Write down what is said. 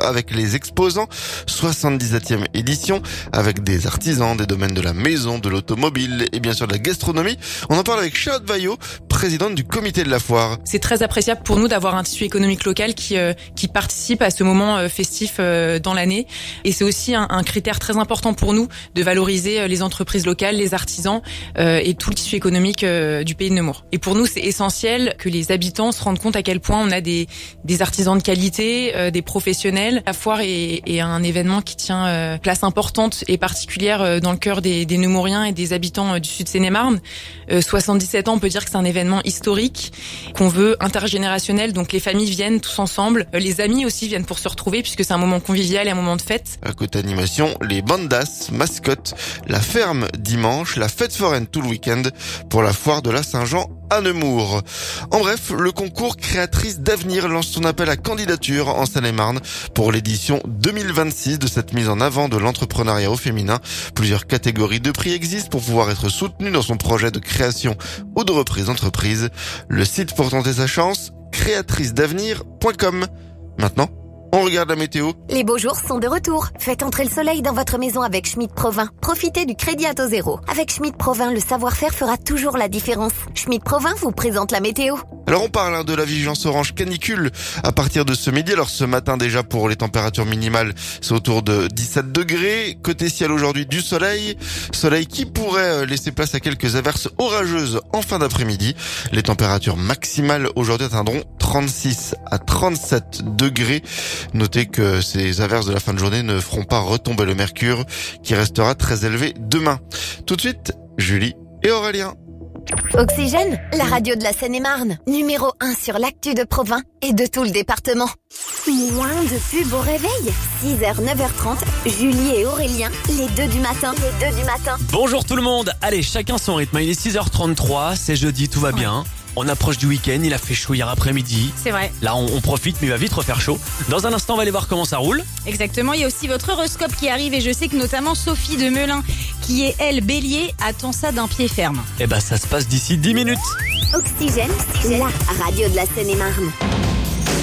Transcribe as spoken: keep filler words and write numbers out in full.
avec les exposants. soixante-dix-septième édition avec des artisans, des domaines de la maison, de l'automobile et bien sûr de la gastronomie. On en parle avec Charlotte Vaillot, présidente du comité de la foire. C'est très appréciable pour nous d'avoir un tissu économique local qui euh, qui participe à ce moment euh, festif euh, dans l'année. Et c'est aussi un, un critère très important pour nous de valoriser euh, les entreprises locales, les artisans euh, et tout le tissu économique euh, du pays de Nemours. Et pour nous, c'est essentiel que les habitants se rendent compte à quel point on a des des artisans de qualité, euh, des professionnels. La foire est, est un événement qui tient euh, place importante et particulière euh, dans le cœur des, des Nemouriens et des habitants euh, du sud Seine-et-Marne. Euh, soixante-dix-sept ans, on peut dire que c'est un événement historique qu'on veut intergénérationnel. Donc les familles viennent tous ensemble, euh, les amis aussi viennent pour se retrouver puisque c'est un moment convivial et un moment de fête. À côté animation, les bandas, mascottes, la ferme dimanche, la fête foraine tout le week-end pour la foire de la Saint-Jean à Nemours. En bref, le concours Créatrice d'avenir lance son appel à candidature en Seine-et-Marne pour l'édition deux mille vingt-six de cette mise en avant de l'entrepreneuriat au féminin. Plusieurs catégories de prix existent pour pouvoir être soutenu dans son projet de création ou de reprise d'entreprise. Le site pour tenter sa chance, créatrice d'avenir point com. Maintenant, on regarde la météo. Les beaux jours sont de retour. Faites entrer le soleil dans votre maison avec Schmitt Provins. Profitez du crédit à taux zéro. Avec Schmitt Provins, le savoir-faire fera toujours la différence. Schmitt Provins vous présente la météo. Alors on parle hein, de la vigilance orange canicule à partir de ce midi. Alors ce matin déjà pour les températures minimales, c'est autour de dix-sept degrés. Côté ciel aujourd'hui du soleil. Soleil qui pourrait laisser place à quelques averses orageuses en fin d'après-midi. Les températures maximales aujourd'hui atteindront trente-six à trente-sept degrés. Notez que ces averses de la fin de journée ne feront pas retomber le mercure qui restera très élevé demain. Tout de suite, Julie et Aurélien. Oxygène, la radio de la Seine-et-Marne. Numéro un sur l'actu de Provins et de tout le département. Moins de pub au réveil. six heures, neuf heures trente, Julie et Aurélien, les deux du matin. Les deux du matin. Bonjour tout le monde. Allez, chacun son rythme. Il est six heures trente-trois, c'est jeudi, tout va Ouais. bien. On approche du week-end, il a fait chaud hier après-midi. C'est vrai. Là, on, on profite, mais il va vite refaire chaud. Dans un instant, on va aller voir comment ça roule. Exactement. Il y a aussi votre horoscope qui arrive et je sais que notamment Sophie de Melun, qui est elle bélier, attend ça d'un pied ferme. Eh ben, ça se passe d'ici dix minutes. Oxygène, la radio de la Seine-et-Marne.